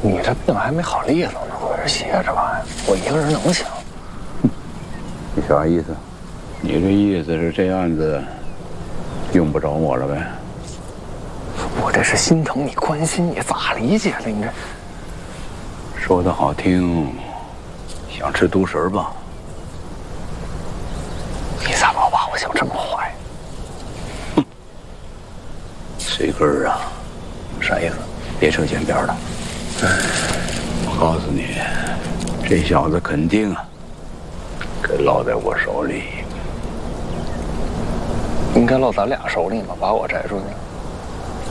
你这病还没好利索呢，我这歇着吧，我一个人能行。 你啥意思？你这意思是这案子用不着我了呗？ 我这是心疼你、关心你，咋理解了？你这说的好听，想吃独食吧？ 你咋老把我想这么坏？ 哼，随根儿啊，啥意思？别扯前边了。我告诉你，这小子肯定啊，可落在我手里。 应该落咱俩手里嘛，把我摘出去。